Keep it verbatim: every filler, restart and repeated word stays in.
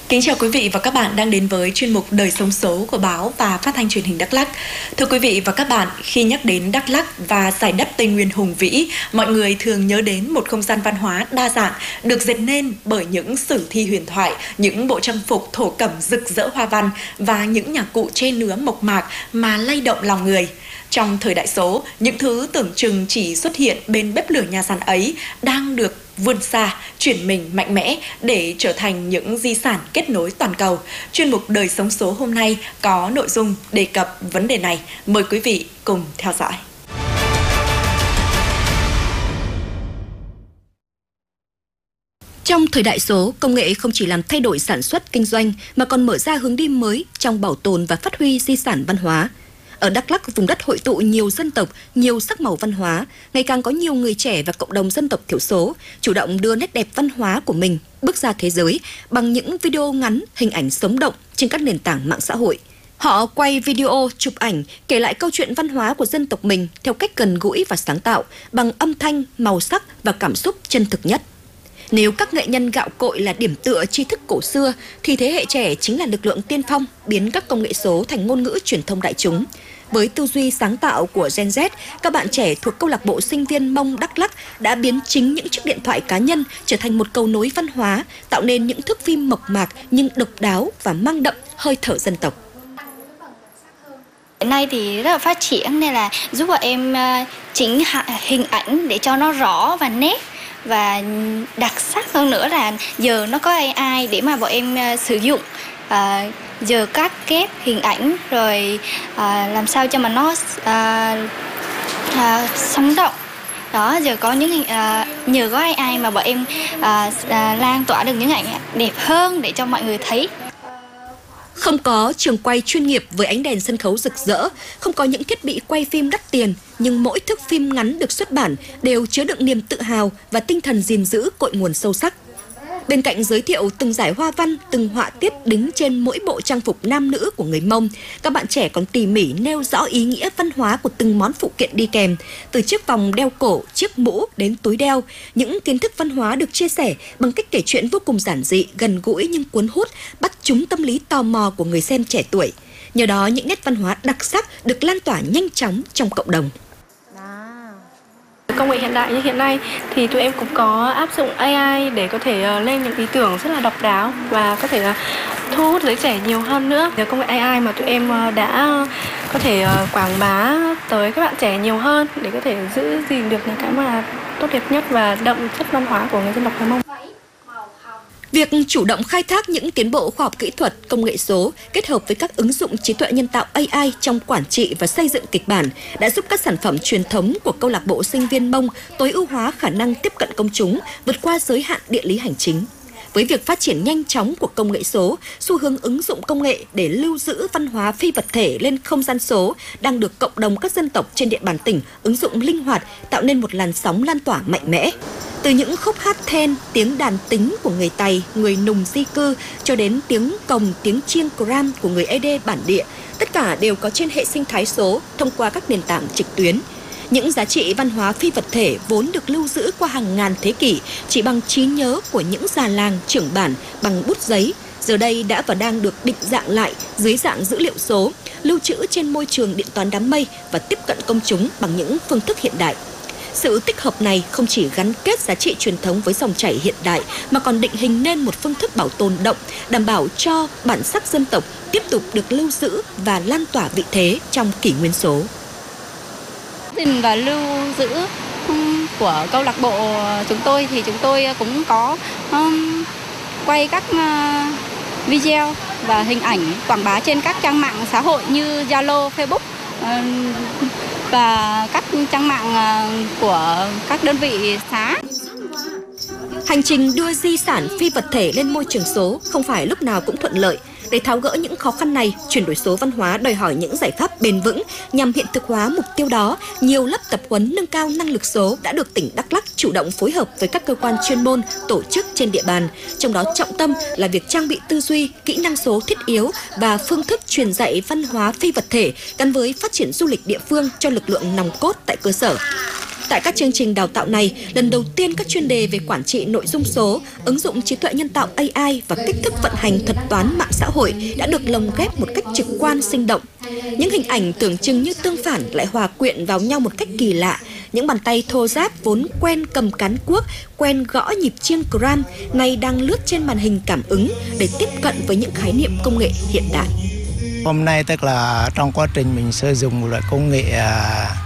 Kính chào quý vị và các bạn đang đến với chuyên mục Đời sống số của báo và phát thanh truyền hình Đắk Lắk. Thưa quý vị và các bạn, khi nhắc đến Đắk Lắk và giải đất Tây Nguyên hùng vĩ, mọi người thường nhớ đến một không gian văn hóa đa dạng được dệt nên bởi những sử thi huyền thoại, những bộ trang phục thổ cẩm rực rỡ hoa văn và những nhạc cụ tre nứa mộc mạc mà lay động lòng người. Trong thời đại số, những thứ tưởng chừng chỉ xuất hiện bên bếp lửa nhà sàn ấy đang được vươn xa, chuyển mình mạnh mẽ để trở thành những di sản kết nối toàn cầu. Chuyên mục Đời sống số hôm nay có nội dung đề cập vấn đề này. Mời quý vị cùng theo dõi. Trong thời đại số, công nghệ không chỉ làm thay đổi sản xuất kinh doanh mà còn mở ra hướng đi mới trong bảo tồn và phát huy di sản văn hóa. Ở Đắk Lắk, vùng đất hội tụ nhiều dân tộc, nhiều sắc màu văn hóa, ngày càng có nhiều người trẻ và cộng đồng dân tộc thiểu số chủ động đưa nét đẹp văn hóa của mình bước ra thế giới bằng những video ngắn, hình ảnh sống động trên các nền tảng mạng xã hội. Họ quay video, chụp ảnh, kể lại câu chuyện văn hóa của dân tộc mình theo cách gần gũi và sáng tạo, bằng âm thanh, màu sắc và cảm xúc chân thực nhất. Nếu các nghệ nhân gạo cội là điểm tựa tri thức cổ xưa, thì thế hệ trẻ chính là lực lượng tiên phong biến các công nghệ số thành ngôn ngữ truyền thông đại chúng. Với tư duy sáng tạo của Gen Z, các bạn trẻ thuộc câu lạc bộ sinh viên Mông Đắk Lắk đã biến chính những chiếc điện thoại cá nhân trở thành một cầu nối văn hóa, tạo nên những thước phim mộc mạc nhưng độc đáo và mang đậm hơi thở dân tộc. Hiện nay thì rất là phát triển nên là giúp bọn em chỉnh hình ảnh để cho nó rõ và nét và đặc sắc hơn nữa là giờ nó có a i để mà bọn em sử dụng. À, giờ cắt ghép hình ảnh rồi à, làm sao cho mà nó à, à, sống động đó. Giờ có những hình à, nhờ có a i mà bọn em à, à, lan tỏa được những ảnh đẹp hơn để cho mọi người thấy. Không có trường quay chuyên nghiệp với ánh đèn sân khấu rực rỡ, không có những thiết bị quay phim đắt tiền, nhưng mỗi thước phim ngắn được xuất bản đều chứa đựng niềm tự hào và tinh thần gìn giữ cội nguồn sâu sắc. Bên cạnh giới thiệu từng dải hoa văn, từng họa tiết đính trên mỗi bộ trang phục nam nữ của người Mông, các bạn trẻ còn tỉ mỉ nêu rõ ý nghĩa văn hóa của từng món phụ kiện đi kèm, từ chiếc vòng đeo cổ, chiếc mũ đến túi đeo. Những kiến thức văn hóa được chia sẻ bằng cách kể chuyện vô cùng giản dị, gần gũi nhưng cuốn hút, bắt trúng tâm lý tò mò của người xem trẻ tuổi. Nhờ đó, những nét văn hóa đặc sắc được lan tỏa nhanh chóng trong cộng đồng. Công nghệ hiện đại như hiện nay thì tụi em cũng có áp dụng a i để có thể lên những ý tưởng rất là độc đáo và có thể là thu hút giới trẻ nhiều hơn nữa. Nhờ công nghệ a i mà tụi em đã có thể quảng bá tới các bạn trẻ nhiều hơn để có thể giữ gìn được những cái mà tốt đẹp nhất và đậm chất văn hóa của người dân tộc Người Mông. Việc chủ động khai thác những tiến bộ khoa học kỹ thuật, công nghệ số kết hợp với các ứng dụng trí tuệ nhân tạo a i trong quản trị và xây dựng kịch bản đã giúp các sản phẩm truyền thống của câu lạc bộ sinh viên Mông tối ưu hóa khả năng tiếp cận công chúng, vượt qua giới hạn địa lý hành chính. Với việc phát triển nhanh chóng của công nghệ số, xu hướng ứng dụng công nghệ để lưu giữ văn hóa phi vật thể lên không gian số đang được cộng đồng các dân tộc trên địa bàn tỉnh ứng dụng linh hoạt, tạo nên một làn sóng lan tỏa mạnh mẽ. Từ những khúc hát then, tiếng đàn tính của người Tày, người Nùng di cư, cho đến tiếng cồng, tiếng chiêng Kram của người Ê Đê bản địa, tất cả đều có trên hệ sinh thái số thông qua các nền tảng trực tuyến. Những giá trị văn hóa phi vật thể vốn được lưu giữ qua hàng ngàn thế kỷ chỉ bằng trí nhớ của những già làng trưởng bản bằng bút giấy, giờ đây đã và đang được định dạng lại dưới dạng dữ liệu số, lưu trữ trên môi trường điện toán đám mây và tiếp cận công chúng bằng những phương thức hiện đại. Sự tích hợp này không chỉ gắn kết giá trị truyền thống với dòng chảy hiện đại mà còn định hình nên một phương thức bảo tồn động, đảm bảo cho bản sắc dân tộc tiếp tục được lưu giữ và lan tỏa vị thế trong kỷ nguyên số. Gìn và lưu giữ của câu lạc bộ chúng tôi thì chúng tôi cũng có um, quay các uh, video và hình ảnh quảng bá trên các trang mạng xã hội như Zalo, Facebook uh, và các trang mạng uh, của các đơn vị xã. Hành trình đưa di sản phi vật thể lên môi trường số không phải lúc nào cũng thuận lợi. Để tháo gỡ những khó khăn này, chuyển đổi số văn hóa đòi hỏi những giải pháp bền vững nhằm hiện thực hóa mục tiêu đó. Nhiều lớp tập huấn nâng cao năng lực số đã được tỉnh Đắk Lắk chủ động phối hợp với các cơ quan chuyên môn, tổ chức trên địa bàn. Trong đó trọng tâm là việc trang bị tư duy, kỹ năng số thiết yếu và phương thức truyền dạy văn hóa phi vật thể gắn với phát triển du lịch địa phương cho lực lượng nòng cốt tại cơ sở. Tại các chương trình đào tạo này, lần đầu tiên các chuyên đề về quản trị nội dung số, ứng dụng trí tuệ nhân tạo A I và cách thức vận hành thuật toán mạng xã hội đã được lồng ghép một cách trực quan sinh động. Những hình ảnh tưởng chừng như tương phản lại hòa quyện vào nhau một cách kỳ lạ. Những bàn tay thô ráp vốn quen cầm cán cuốc, quen gõ nhịp chiêng Gram, nay đang lướt trên màn hình cảm ứng để tiếp cận với những khái niệm công nghệ hiện đại. Hôm nay tức là trong quá trình mình sử dụng một loại công nghệ